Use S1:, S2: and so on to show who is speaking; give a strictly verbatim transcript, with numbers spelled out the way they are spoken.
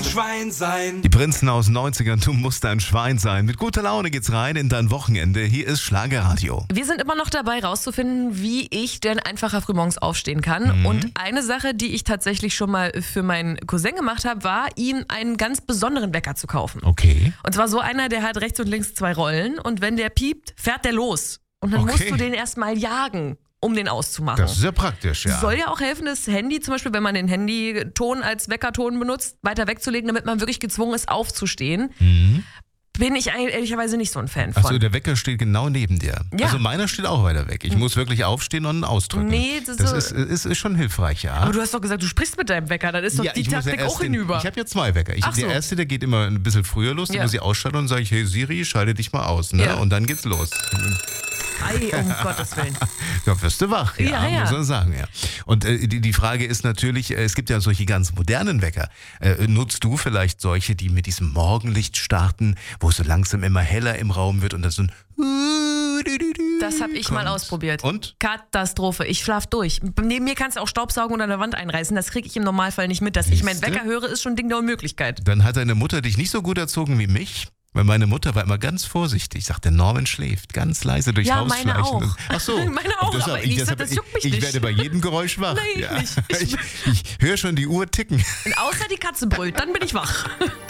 S1: Schwein sein.
S2: Die Prinzen aus den neunzigern, du musst ein Schwein sein. Mit guter Laune geht's rein in dein Wochenende. Hier ist Schlagerradio.
S3: Wir sind immer noch dabei, rauszufinden, wie ich denn einfacher frühmorgens aufstehen kann.
S2: Mhm.
S3: Und eine Sache, die ich tatsächlich schon mal für meinen Cousin gemacht habe, war, ihm einen ganz besonderen Wecker zu kaufen.
S2: Okay.
S3: Und zwar so einer, der hat rechts und links zwei Rollen. Und wenn der piept, fährt der los. Und dann
S2: Okay.
S3: musst du den erstmal jagen, um den auszumachen.
S2: Das ist ja praktisch, ja.
S3: Soll ja auch helfen, das Handy, zum Beispiel, wenn man den Handyton als Weckerton benutzt, weiter wegzulegen, damit man wirklich gezwungen ist, aufzustehen.
S2: Mhm.
S3: Bin ich eigentlich ehrlicherweise nicht so ein Fan von.
S2: Achso, der Wecker steht genau neben dir.
S3: Ja.
S2: Also meiner steht auch weiter weg. Ich muss wirklich aufstehen und ihn ausdrücken.
S3: Nee, das
S2: das
S3: so-
S2: ist, ist, ist schon hilfreich, ja.
S3: Aber du hast doch gesagt, du sprichst mit deinem Wecker, dann ist doch
S2: ja,
S3: die
S2: ich muss ja
S3: Taktik
S2: erst
S3: auch
S2: den,
S3: hinüber.
S2: Ich habe ja zwei Wecker. Ich,
S3: Ach so.
S2: Der erste, der geht immer ein bisschen früher los, den
S3: Ja.
S2: muss ich ausschalten und sage ich, hey Siri, schalte dich mal aus. Ne?
S3: Ja.
S2: Und dann geht's los.
S3: Ei, um Gottes Willen.
S2: Da wirst du wach, ja,
S3: Ja, ja.
S2: muss man sagen, ja. Und äh, die, die Frage ist natürlich, äh, es gibt ja solche ganz modernen Wecker. Äh, nutzt du vielleicht solche, die mit diesem Morgenlicht starten, wo es so langsam immer heller im Raum wird und dann so ein
S3: Das habe ich mal
S2: kommt?
S3: ausprobiert.
S2: Und?
S3: Katastrophe. Ich schlaf durch. Neben mir kannst du auch Staubsaugen und an der Wand einreißen. Das kriege ich im Normalfall nicht mit. Dass ich meinen
S2: Siehste?
S3: Wecker höre, ist schon ein Ding der Unmöglichkeit.
S2: Dann hat deine Mutter dich nicht so gut erzogen wie mich. Weil meine Mutter war immer ganz vorsichtig. Sagte, Norman schläft ganz leise durchs
S3: Ja,
S2: Haus
S3: meine
S2: schleichen.
S3: auch.
S2: Ach so.
S3: Meine auch,
S2: Das
S3: aber ich sag, das juckt mich
S2: ich,
S3: nicht.
S2: Ich werde bei jedem Geräusch wach.
S3: Nein,
S2: ja.
S3: nicht. Ich-
S2: Ich, ich höre schon die Uhr ticken.
S3: Und außer die Katze brüllt, dann bin ich wach.